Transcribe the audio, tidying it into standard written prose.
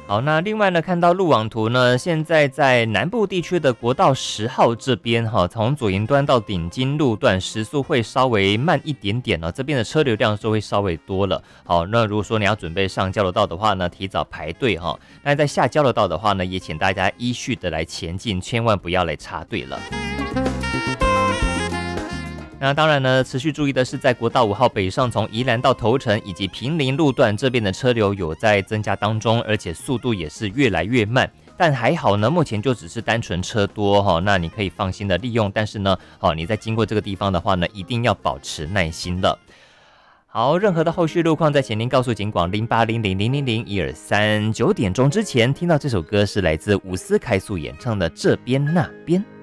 好，那另外呢，看到路网图呢，现在在南部地区的国道10号这边哈，从左营端到鼎金路段时速会稍微慢一点点哦，这边的车流量就会稍微多了。好，那如果说你要准备上交流道的话呢，提早排队哈。那在下交流道的话呢，也请大家依序的来前进，千万不要来插队了。那当然呢，持续注意的是，在国道5号北上从宜兰到头城以及坪林路段这边的车流有在增加当中，而且速度也是越来越慢。但还好呢，目前就只是单纯车多哈，那你可以放心的利用。但是呢，你在经过这个地方的话呢，一定要保持耐心了。好，任何的后续路况，在前您告诉警广0800000123。9点钟之前听到这首歌是来自伍思凯所演唱的《这边那边》。